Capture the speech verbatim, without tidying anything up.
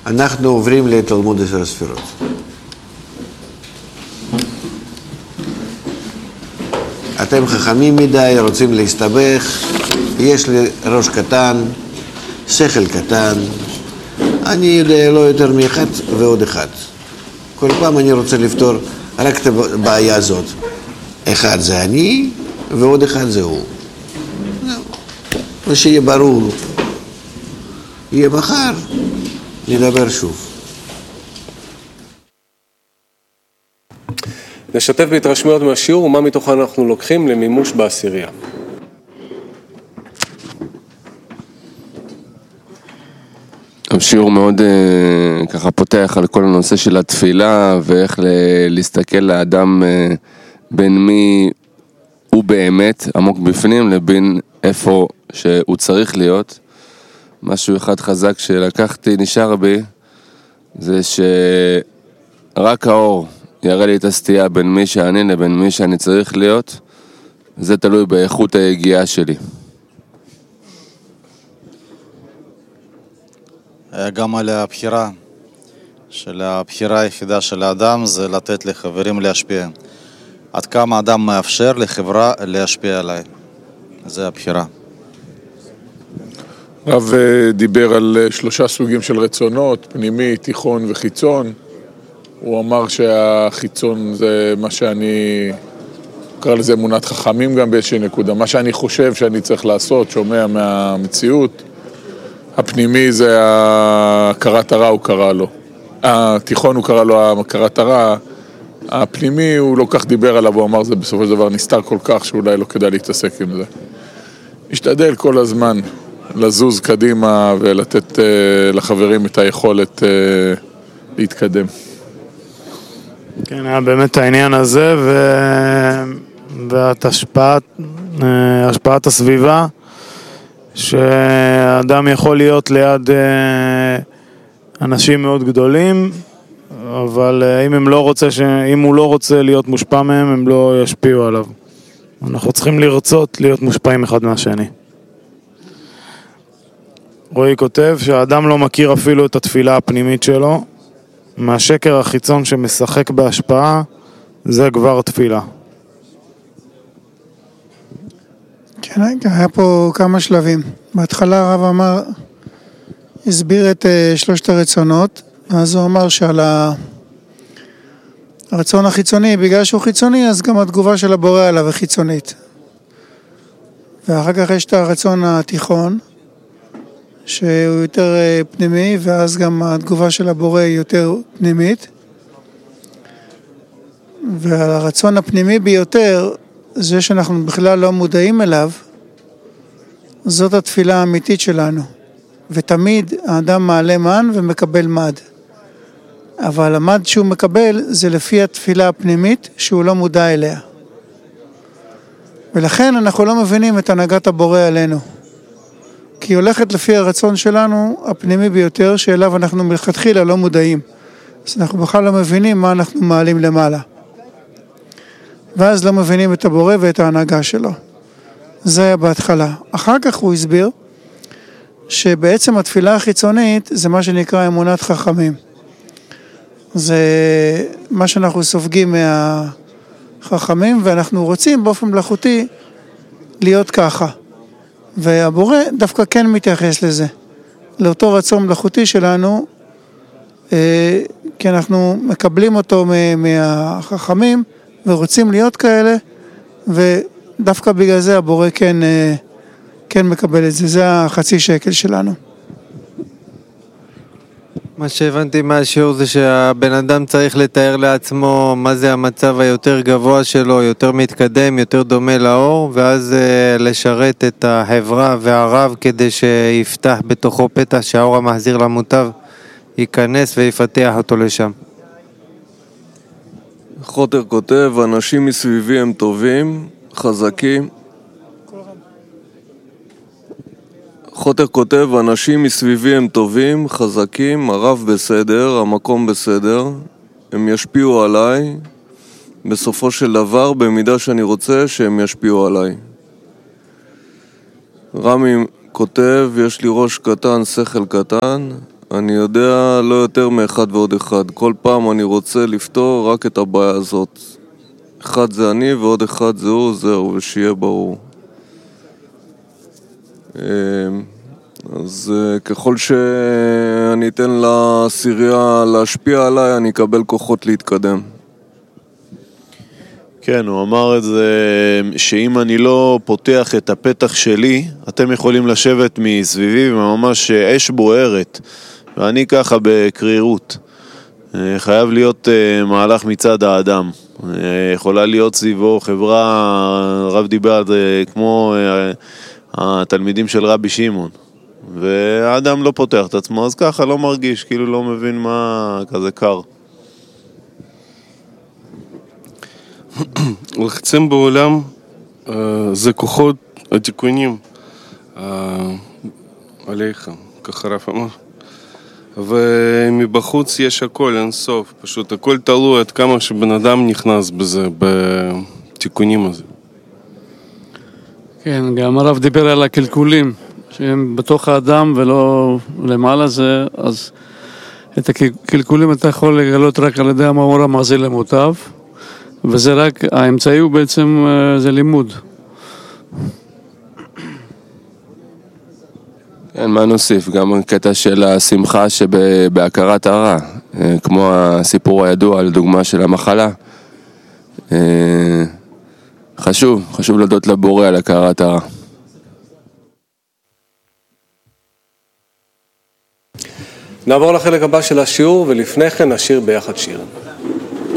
אנחנו עוברים לתלמוד עשר הספירות. אתם חכמים מדי, רוצים להסתבך, יש לי ראש קטן, שכל קטן, אני יודע לא יותר מאחד ועוד אחד. כל פעם אני רוצה לפתור רק את הבעיה הזאת. אחד זה אני ועוד אחד זה הוא. ושיהיה ברור, יהיה מחר, נדבר שוב. נשתף בהתרשמויות מהשיעור ומה מתוכן אנחנו לוקחים למימוש בעשירייה. השיעור מאוד uh, ככה פותח על כל הנושא של התפילה ואיך ל- להסתכל לאדם uh, בין מי הוא באמת עמוק בפנים לבין איפה שהוא צריך להיות. משהו אחד חזק שלקחתי נשאר בי זה שרק האור יראה לי את הסטייה בין מי שאני לבין מי שאני צריך להיות. זה תלוי באיכות ההגיעה שלי. גם על הבחירה, של הבחירה היחידה של האדם זה לתת לחברים להשפיע. עד כמה האדם מאפשר לחברה להשפיע עליי. זה הבחירה. רב דיבר על שלושה סוגים של רצונות, פנימי, תיכון וחיצון. הוא אמר שהחיצון זה מה שאני, קרא לזה אמונת חכמים גם באיזושהי נקודה. מה שאני חושב שאני צריך לעשות, שומע מהמציאות. הפנימי זה הכרת הרע, הוא קרא לו. התיכון הוא קרא לו הכרת הרע. הפנימי הוא לא כך דיבר עליו, הוא אמר זה בסופו של דבר נסתר כל כך שאולי לא כדאי להתעסק עם זה. משתדל כל הזמן לזוז קדימה ולתת uh, לחברים את היכולת uh, להתקדם. כן, היה באמת העניין הזה ו... ואת השפעת, השפעת הסביבה, שאדם יכול להיות ליד אנשים מאוד גדולים, אבל אם, הם לא רוצה ש... אם הוא לא רוצה להיות מושפע מהם, הם לא ישפיעו עליו. אנחנו צריכים לרצות להיות מושפעים אחד מהשני. רועי כותב שהאדם לא מכיר אפילו את התפילה הפנימית שלו, מהשקר החיצון שמשחק בהשפעה, זה כבר תפילה. כן, היה פה כמה שלבים. בהתחלה הרב אמר, הסביר את שלושת הרצונות, אז הוא אמר שעל הרצון החיצוני, בגלל שהוא חיצוני, אז גם התגובה של הבורא עליו היא חיצונית. ואחר כך יש את הרצון התיכון, שהוא יותר פנימי, ואז גם התגובה של הבורא היא יותר פנימית. והרצון הפנימי ביותר, זה שאנחנו בכלל לא מודעים אליו, זאת התפילה האמיתית שלנו. ותמיד האדם מעלה מן ומקבל מד. אבל המד שהוא מקבל זה לפי התפילה הפנימית שהוא לא מודע אליה. ולכן אנחנו לא מבינים את הנהגת הבורא עלינו. כי היא הולכת לפי הרצון שלנו הפנימי ביותר, שאליו אנחנו מלכתחילה לא מודעים. אז אנחנו בכלל לא מבינים מה אנחנו מעלים למעלה. ואז לא מבינים את הבורא ואת ההנהגה שלו. זה היה בהתחלה. אחר כך הוא הסביר שבעצם התפילה החיצונית זה מה שנקרא אמונת חכמים. זה מה שאנחנו סופגים מהחכמים, ואנחנו רוצים באופן מלאכותי להיות ככה. והבורא דווקא כן מתייחס לזה, לאותו רצון מלאכותי שלנו, כי אנחנו מקבלים אותו מהחכמים ורוצים להיות כאלה, ודווקא בגלל זה הבורא כן, כן מקבל את זה. זה החצי שקל שלנו. מה שהבנתי מהשיעור זה שהבן אדם צריך לתאר לעצמו מה זה המצב היותר גבוה שלו, יותר מתקדם, יותר דומה לאור, ואז לשרת את החברה והרב כדי שיפתח בתוכו פתח שהאור המחזיר למוטב ייכנס ויפתח אותו לשם. חוטר כותב, אנשים מסביבי הם טובים, חזקים. חוטר כותב, אנשים מסביבי הם טובים, חזקים, הרב בסדר, המקום בסדר, הם ישפיעו עליי, בסופו של דבר, במידה שאני רוצה שהם ישפיעו עליי. רמי כותב, יש לי ראש קטן, שכל קטן, אני יודע לא יותר מאחד ועוד אחד. כל פעם אני רוצה לפתור רק את הבעיה הזאת. אחד זה אני ועוד אחד זה הוא, זהו, ושיהיה ברור. אז ככל שאני אתן לסירייה להשפיע עליי, אני אקבל כוחות להתקדם. כן, הוא אמר את זה, שאם אני לא פותח את הפתח שלי, אתם יכולים לשבת מסביבי וממש אש בוערת, ואני ככה בקרירות. חייב להיות מהלך מצד האדם. יכולה להיות סביבו חברה, הרב דיבר על זה, כמו התלמידים של רבי שמעון. והאדם לא פותח את עצמו, אז ככה לא מרגיש, כאילו לא מבין מה כזה קר. לחצים בעולם זה כוחות התיקונים עליך, ככה רב אמר. ומבחוץ יש הכל, אין סוף, פשוט הכל תלוי עד כמה שבן אדם נכנס בזה, בתיקונים הזה. כן, גם הרב דיבר על הקלקולים שהם בתוך האדם ולא למעלה זה, אז את הקלקולים אתה יכול לגלות רק על ידי המאור המחזיר למוטב, וזה רק, האמצעי הוא בעצם, זה לימוד. כן, מה נוסיף? גם קטע של השמחה שבהכרת הרע, כמו הסיפור הידוע על דוגמה של המחלה. חשוב, חשוב לדעות לבורא על הכרת הרע. נעבור לחלק הבא של השיעור, ולפני כן נשיר ביחד שיר.